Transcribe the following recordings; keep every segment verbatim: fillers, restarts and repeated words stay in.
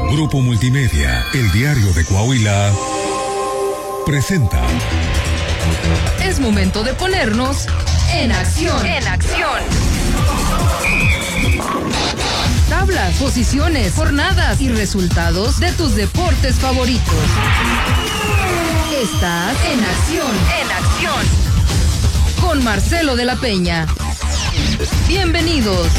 Grupo Multimedia, el diario de Coahuila, presenta. Es momento de ponernos en acción. En acción. Tablas, posiciones, jornadas y resultados de tus deportes favoritos. Estás en acción. En acción. Con Marcelo de la Peña. Bienvenidos.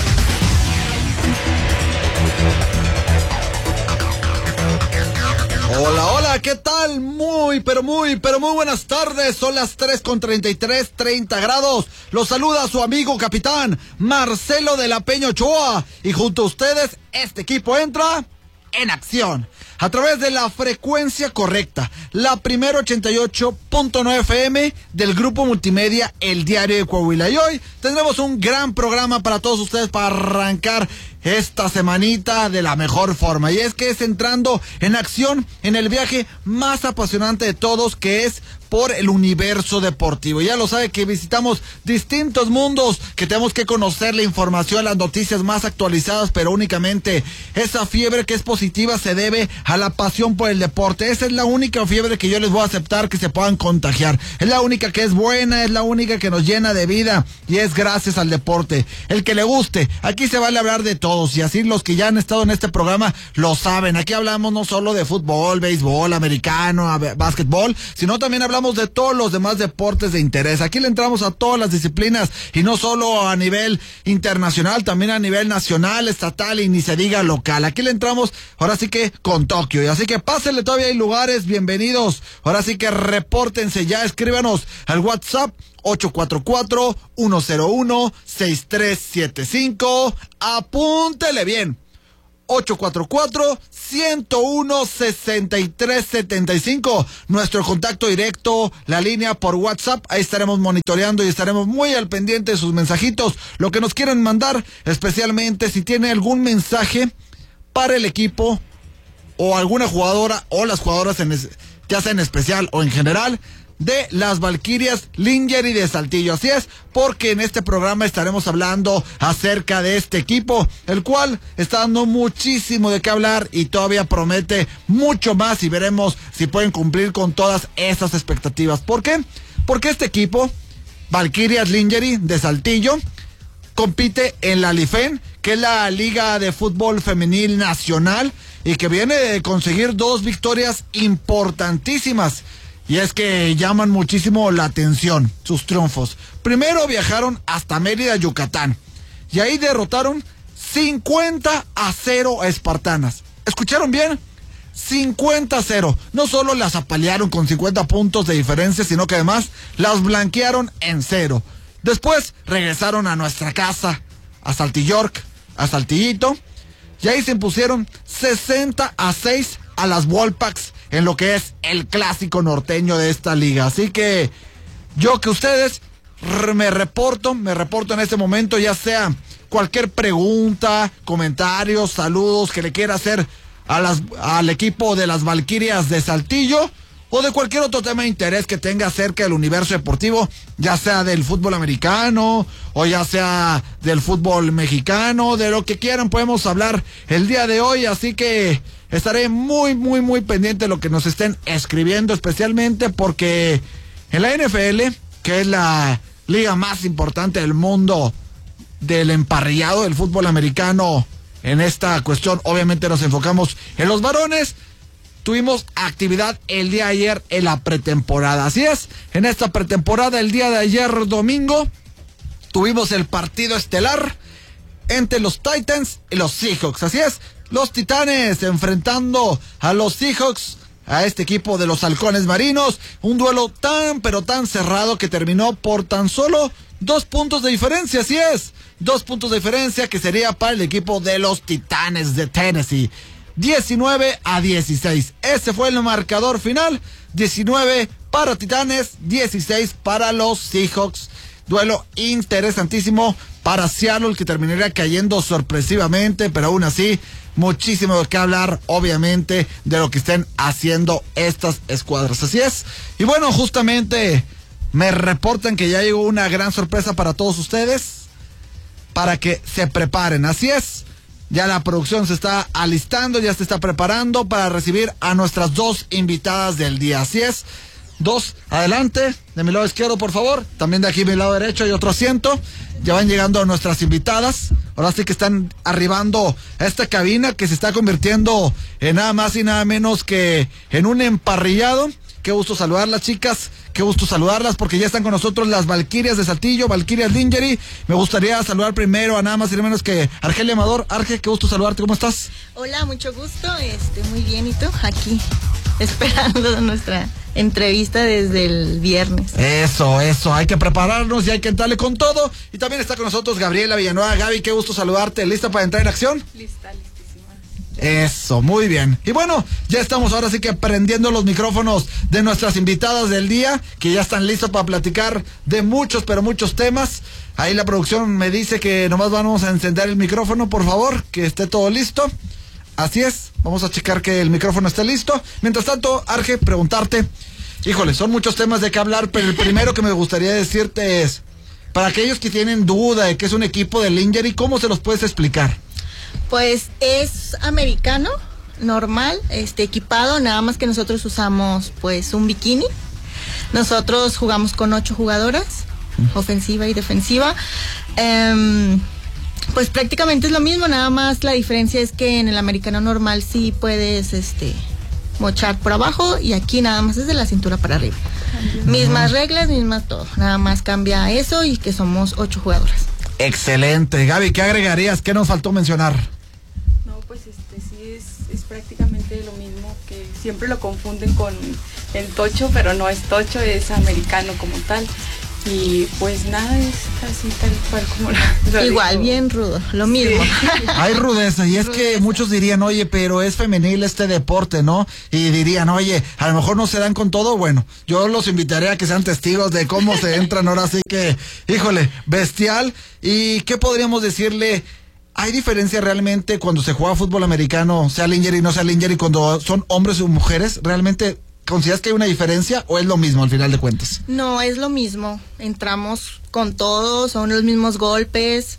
Hola, hola, ¿qué tal? Muy, pero muy, pero muy buenas tardes. Son las tres con treinta y tres, treinta grados. Los saluda su amigo capitán Marcelo de la Peña Ochoa. Y junto a ustedes, este equipo entra en acción a través de la frecuencia correcta, la primera ochenta y ocho punto nueve F M del Grupo Multimedia, el diario de Coahuila. Y hoy tendremos un gran programa para todos ustedes para arrancar esta semanita de la mejor forma. Y es que es entrando en acción en el viaje más apasionante de todos, que es por el universo deportivo. Ya lo sabe que visitamos distintos mundos, que tenemos que conocer la información, las noticias más actualizadas, pero únicamente esa fiebre que es positiva se debe a la pasión por el deporte. Esa es la única fiebre que yo les voy a aceptar que se puedan contagiar. Es la única que es buena, es la única que nos llena de vida y es gracias al deporte. El que le guste, aquí se vale hablar de todos y así los que ya han estado en este programa lo saben. Aquí hablamos no solo de fútbol, béisbol, americano, básquetbol, sino también hablamos de todos los demás deportes de interés. Aquí le entramos a todas las disciplinas y no solo a nivel internacional, también a nivel nacional, estatal y ni se diga local. Aquí le entramos ahora sí que con Tokio. Y así que pásenle, todavía hay lugares, bienvenidos. Ahora sí que repórtense ya, escríbanos al WhatsApp ocho cuatro cuatro, uno cero uno, seis tres siete cinco. Apúntele bien. ocho cuatro cuatro, uno cero uno, seis tres siete cinco. Nuestro contacto directo, la línea por WhatsApp. Ahí estaremos monitoreando y estaremos muy al pendiente de sus mensajitos. Lo que nos quieran mandar, especialmente si tiene algún mensaje para el equipo o alguna jugadora o las jugadoras, en es, ya sea en especial o en general, de las Valquirias Lingerie de Saltillo. Así es, porque en este programa estaremos hablando acerca de este equipo, el cual está dando muchísimo de qué hablar y todavía promete mucho más y veremos si pueden cumplir con todas esas expectativas. ¿Por qué? Porque este equipo, Valquirias Lingerie de Saltillo, compite en la LIFEN, que es la Liga de Fútbol Femenil Nacional, y que viene de conseguir dos victorias importantísimas. Y es que llaman muchísimo la atención sus triunfos. Primero viajaron hasta Mérida, Yucatán, y ahí derrotaron cincuenta a cero a Espartanas. ¿Escucharon bien? cincuenta a cero. No solo las apalearon con cincuenta puntos de diferencia, sino que además las blanquearon en cero. Después regresaron a nuestra casa, a Saltillork, a Saltillito, y ahí se impusieron sesenta a seis a las Wolfpacks en lo que es el clásico norteño de esta liga. Así que yo que ustedes me reporto, me reporto en este momento, ya sea cualquier pregunta, comentarios, saludos que le quiera hacer a las, al equipo de las Valquirias de Saltillo, o de cualquier otro tema de interés que tenga acerca del universo deportivo, ya sea del fútbol americano, o ya sea del fútbol mexicano, de lo que quieran podemos hablar el día de hoy. Así que estaré muy, muy, muy pendiente de lo que nos estén escribiendo, especialmente porque en la N F L, que es la liga más importante del mundo del emparrillado del fútbol americano, en esta cuestión obviamente nos enfocamos en los varones. Tuvimos actividad el día de ayer en la pretemporada. Así es, en esta pretemporada el día de ayer domingo tuvimos el partido estelar entre los Titans y los Seahawks. Así es, los Titanes enfrentando a los Seahawks, a este equipo de los halcones marinos. Un duelo tan pero tan cerrado que terminó por tan solo dos puntos de diferencia. Así es, dos puntos de diferencia que sería para el equipo de los Titanes de Tennessee. diecinueve a dieciséis. Ese fue el marcador final. diecinueve para Titanes, dieciséis para los Seahawks. Duelo interesantísimo para Seattle, que terminaría cayendo sorpresivamente, pero aún así muchísimo de qué hablar, obviamente, de lo que estén haciendo estas escuadras. Así es. Y bueno, justamente me reportan que ya llegó una gran sorpresa para todos ustedes, para que se preparen. Así es, Ya la producción se está alistando, ya se está preparando para recibir a nuestras dos invitadas del día. Así es. Dos, adelante, de mi lado izquierdo, por favor. También de aquí, de mi lado derecho, hay otro asiento. Ya van llegando nuestras invitadas. Ahora sí que están arribando a esta cabina que se está convirtiendo en nada más y nada menos que en un emparrillado. Qué gusto saludarlas, chicas. Qué gusto saludarlas porque ya están con nosotros las Valquirias de Saltillo, Valquirias Lingerie. Me gustaría saludar primero a nada más y nada menos que Argelia Amador. Arge, qué gusto saludarte. ¿Cómo estás? Hola, mucho gusto. Este, muy bien. ¿Y tú? Aquí, esperando nuestra entrevista desde el viernes. Eso, eso, hay que prepararnos y hay que entrarle con todo. Y también está con nosotros Gabriela Villanueva. Gaby, qué gusto saludarte. ¿Lista para entrar en acción? Lista, listísima. Eso, muy bien. Y bueno, ya estamos ahora sí que prendiendo los micrófonos de nuestras invitadas del día, que ya están listas para platicar de muchos, pero muchos temas. Ahí la producción me dice que nomás vamos a encender el micrófono, por favor, que esté todo listo. Así es, vamos a checar que el micrófono esté listo. Mientras tanto, Arge, preguntarte, híjole, son muchos temas de qué hablar, pero el primero que me gustaría decirte es, para aquellos que tienen duda de que es un equipo de lingerie, ¿cómo se los puedes explicar? Pues es americano, normal, este equipado, nada más que nosotros usamos pues un bikini. Nosotros jugamos con ocho jugadoras, ofensiva y defensiva. Um, Pues prácticamente es lo mismo, nada más la diferencia es que en el americano normal sí puedes este mochar por abajo y aquí nada más es de la cintura para arriba. Mismas reglas, mismas todo, nada más cambia eso y que somos ocho jugadoras. Excelente. Gaby, ¿qué agregarías? ¿Qué nos faltó mencionar? No, pues este sí es, es prácticamente lo mismo, que siempre lo confunden con el tocho, pero no es tocho, es americano como tal. Y pues nada, es así tal cual como lo igual, digo. bien rudo, lo mismo. Sí. Hay rudeza, y es rudeza. Que muchos dirían, oye, pero es femenil este deporte, ¿no? Y dirían, oye, a lo mejor no se dan con todo. Bueno, yo los invitaría a que sean testigos de cómo se entran ahora sí que, híjole, bestial. ¿Y qué podríamos decirle? ¿Hay diferencia realmente cuando se juega fútbol americano, sea lingerie y no sea lingerie, cuando son hombres o mujeres? ¿Realmente consideras que hay una diferencia o es lo mismo al final de cuentas? No, es lo mismo. Entramos con todos, son los mismos golpes.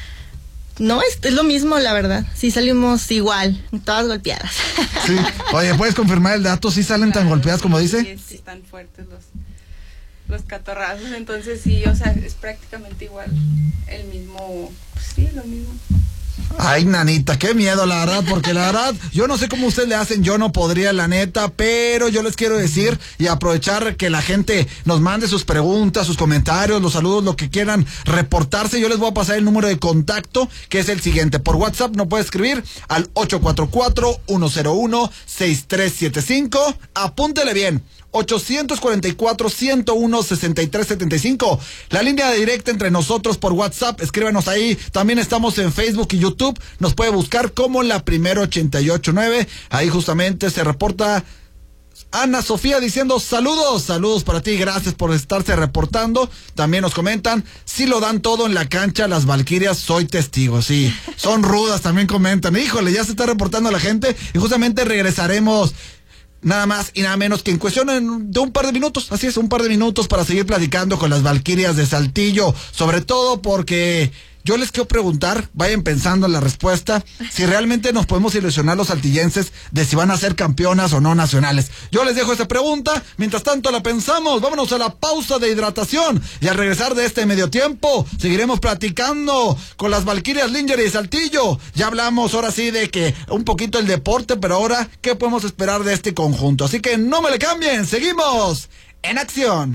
No, es, es lo mismo, la verdad. Sí salimos igual, todas golpeadas. Sí. Oye, ¿puedes confirmar el dato? ¿Sí salen tan golpeadas como dice? Sí, sí, están fuertes los, los catorrazos. Entonces sí, o sea, es prácticamente igual. El mismo, pues sí, lo mismo. Ay, nanita, qué miedo, la verdad, porque la verdad, yo no sé cómo ustedes le hacen, yo no podría, la neta, pero yo les quiero decir y aprovechar que la gente nos mande sus preguntas, sus comentarios, los saludos, lo que quieran reportarse. Yo les voy a pasar el número de contacto, que es el siguiente. Por WhatsApp no puede escribir al ocho cuatro cuatro, uno cero uno, seis tres siete cinco. Apúntele bien. ochocientos cuarenta y cuatro, ciento uno, sesenta y tres setenta y cinco. La línea directa entre nosotros por WhatsApp. Escríbanos ahí. También estamos en Facebook y YouTube. Nos puede buscar como La Primera ochenta y ocho nueve. Ahí justamente se reporta Ana Sofía diciendo saludos, saludos para ti, gracias por estarse reportando. También nos comentan, si lo dan todo en la cancha las Valquirias, soy testigo. Sí, son rudas, también comentan. Híjole, ya se está reportando la gente y justamente regresaremos nada más y nada menos que en cuestión de un par de minutos, así es, un par de minutos para seguir platicando con las Valquirias de Saltillo, sobre todo porque yo les quiero preguntar, vayan pensando en la respuesta, si realmente nos podemos ilusionar los saltillenses de si van a ser campeonas o no nacionales. Yo les dejo esa pregunta, mientras tanto la pensamos, vámonos a la pausa de hidratación y al regresar de este medio tiempo seguiremos platicando con las Valquirias Lingerie de Saltillo. Ya hablamos ahora sí de que un poquito el deporte, pero ahora ¿qué podemos esperar de este conjunto? Así que no me le cambien, seguimos en acción.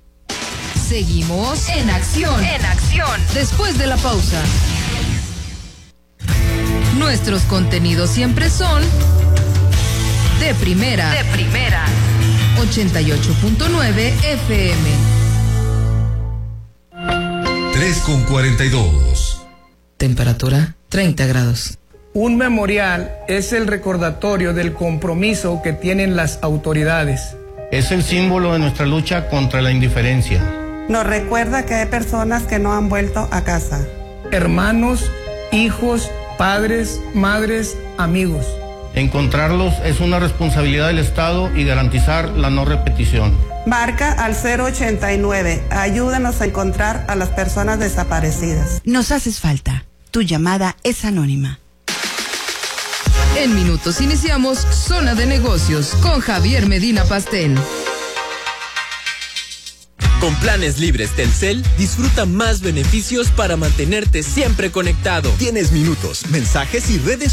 Seguimos en acción. En acción. Después de la pausa. Nuestros contenidos siempre son de primera. De primera. ochenta y ocho punto nueve F M. tres con cuarenta y dos. Temperatura treinta grados. Un memorial es el recordatorio del compromiso que tienen las autoridades. Es el símbolo de nuestra lucha contra la indiferencia. Nos recuerda que hay personas que no han vuelto a casa. Hermanos, hijos, padres, madres, amigos. Encontrarlos es una responsabilidad del Estado y garantizar la no repetición. Marca al cero ochenta y nueve. Ayúdanos a encontrar a las personas desaparecidas. Nos haces falta. Tu llamada es anónima. En minutos iniciamos Zona de Negocios con Javier Medina Pastén. Con planes libres Telcel, disfruta más beneficios para mantenerte siempre conectado. Tienes minutos, mensajes y redes